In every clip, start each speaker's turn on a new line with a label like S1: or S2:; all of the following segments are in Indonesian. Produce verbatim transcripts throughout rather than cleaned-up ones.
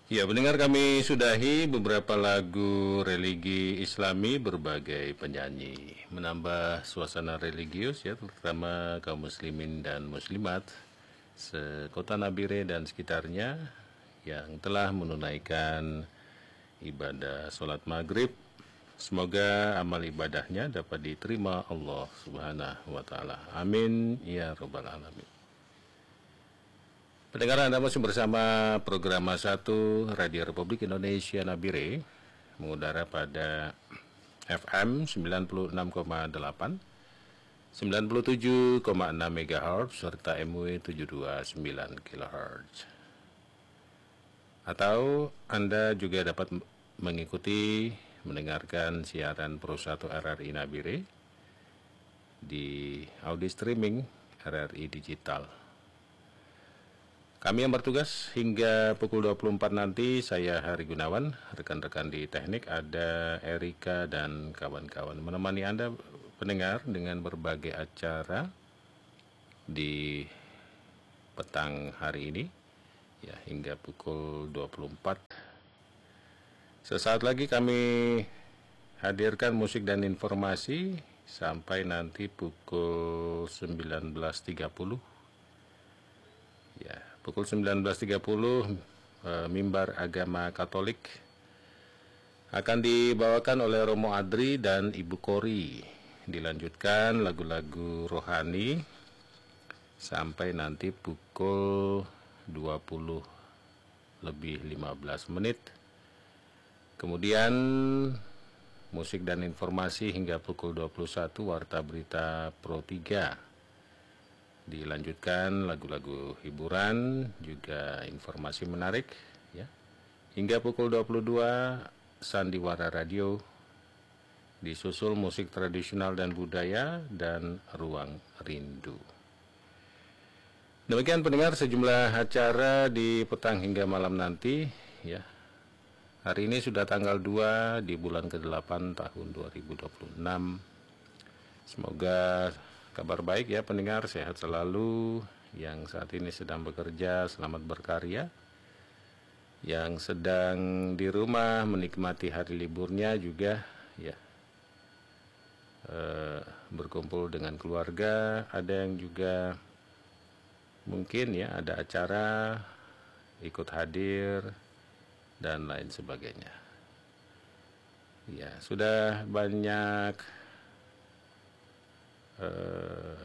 S1: Ya, pendengar, kami sudahi beberapa lagu religi Islami berbagai penyanyi, menambah suasana religius ya, terutama kaum muslimin dan muslimat sekota Nabire dan sekitarnya yang telah menunaikan ibadah sholat maghrib. Semoga amal ibadahnya dapat diterima Allah Subhanahu wa Ta'ala. Amin ya Rabbal Alamin. Pendengar, Anda masih bersama program satu Radio Republik Indonesia Nabire, mengudara pada F M sembilan puluh enam koma delapan, sembilan puluh tujuh koma enam megahertz, serta M W tujuh puluh dua koma sembilan kilohertz. Atau Anda juga dapat mengikuti, mendengarkan siaran Pro satu R R I Nabire di audio streaming R R I Digital. Kami yang bertugas hingga pukul dua puluh empat nanti, saya Hari Gunawan, rekan-rekan di teknik ada Erika dan kawan-kawan menemani Anda pendengar dengan berbagai acara di petang hari ini ya, hingga pukul dua puluh empat. Sesaat lagi kami hadirkan musik dan informasi sampai nanti pukul sembilan belas tiga puluh. Ya, pukul sembilan belas tiga puluh e, mimbar agama Katolik akan dibawakan oleh Romo Adri dan Ibu Kori. Dilanjutkan lagu-lagu rohani sampai nanti pukul dua puluh lebih lima belas menit. Kemudian musik dan informasi hingga pukul dua puluh satu, Warta Berita Pro tiga. Dilanjutkan lagu-lagu hiburan, juga informasi menarik ya. Hingga pukul dua puluh dua, Sandiwara Radio, disusul musik tradisional dan budaya dan Ruang Rindu. Demikian pendengar sejumlah acara di petang hingga malam nanti ya. Hari ini sudah tanggal dua di bulan kedelapan tahun dua ribu dua puluh enam. Semoga kabar baik ya pendengar, sehat selalu. Yang saat ini sedang bekerja, selamat berkarya. Yang sedang di rumah menikmati hari liburnya juga ya, e, berkumpul dengan keluarga. Ada yang juga mungkin ya ada acara, ikut hadir dan lain sebagainya. Ya, sudah banyak Uh,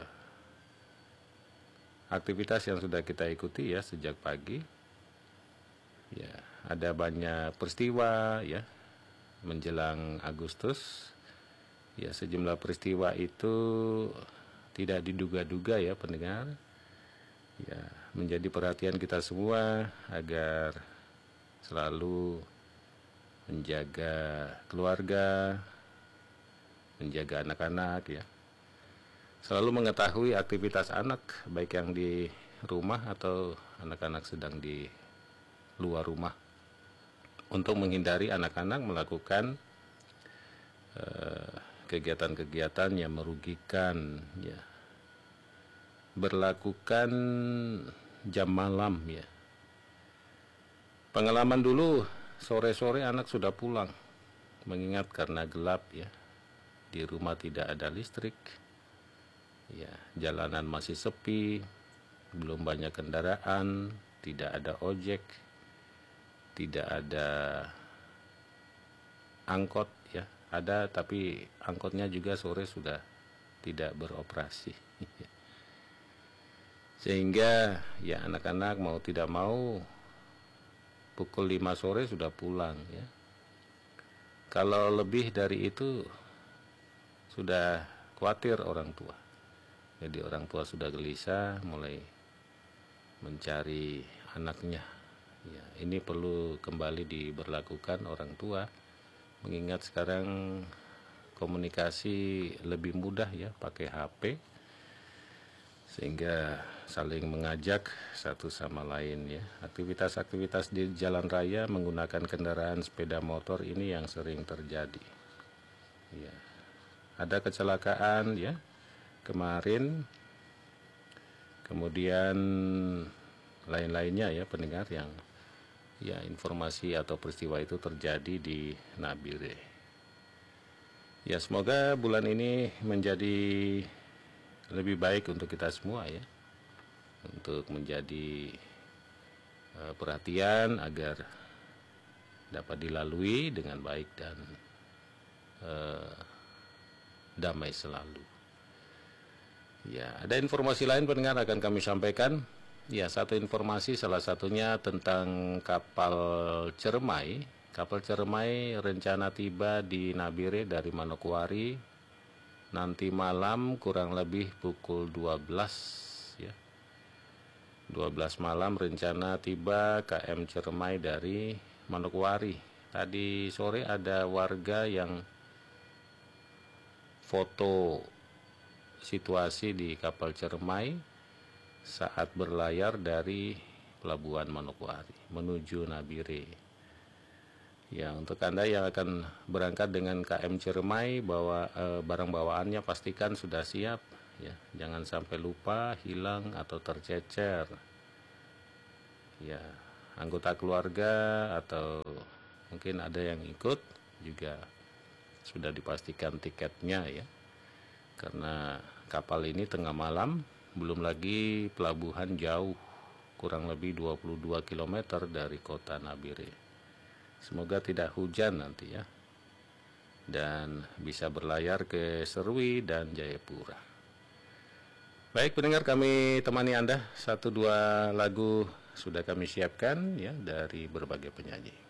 S1: aktivitas yang sudah kita ikuti ya sejak pagi. Ya, ada banyak peristiwa ya menjelang Agustus. Ya, sejumlah peristiwa itu tidak diduga-duga ya pendengar. Ya, menjadi perhatian kita semua agar selalu menjaga keluarga, menjaga anak-anak ya. Selalu mengetahui aktivitas anak, baik yang di rumah atau anak-anak sedang di luar rumah, untuk menghindari anak-anak melakukan kegiatan-kegiatan uh, yang merugikan ya, berlakukan jam malam ya. Pengalaman dulu sore-sore anak sudah pulang, mengingat karena gelap ya, di rumah tidak ada listrik. Ya, jalanan masih sepi, belum banyak kendaraan, tidak ada ojek, tidak ada angkot ya. Ada tapi angkotnya juga sore sudah tidak beroperasi. Sehingga ya anak-anak mau tidak mau pukul lima sore sudah pulang ya. Kalau lebih dari itu sudah khawatir orang tua. Jadi orang tua sudah gelisah mulai mencari anaknya. Ya, ini perlu kembali diberlakukan orang tua, mengingat sekarang komunikasi lebih mudah ya pakai H P, sehingga saling mengajak satu sama lain ya. Aktivitas-aktivitas di jalan raya menggunakan kendaraan sepeda motor ini yang sering terjadi. Ya, ada kecelakaan ya kemarin, kemudian lain-lainnya ya pendengar yang ya informasi atau peristiwa itu terjadi di Nabire. Ya, semoga bulan ini menjadi lebih baik untuk kita semua ya, untuk menjadi uh, perhatian agar dapat dilalui dengan baik dan uh, damai selalu. Ya, ada informasi lain pendengar akan kami sampaikan. Ya, satu informasi salah satunya tentang kapal Cermai. Kapal Cermai rencana tiba di Nabire dari Manokwari nanti malam kurang lebih pukul dua belas ya. dua belas malam rencana tiba K M Cermai dari Manokwari. Tadi sore ada warga yang foto situasi di kapal Cermai saat berlayar dari Pelabuhan Manokwari menuju Nabire. Ya, untuk Anda yang akan berangkat dengan K M Cermai, bawa eh, barang bawaannya pastikan sudah siap ya. Jangan sampai lupa, hilang atau tercecer. Ya, anggota keluarga atau mungkin ada yang ikut juga sudah dipastikan tiketnya ya. Karena kapal ini tengah malam, belum lagi pelabuhan jauh, kurang lebih dua puluh dua kilometer dari kota Nabire. Semoga tidak hujan nanti ya, dan bisa berlayar ke Serui dan Jayapura. Baik pendengar, kami temani Anda, satu dua lagu sudah kami siapkan ya dari berbagai penyanyi.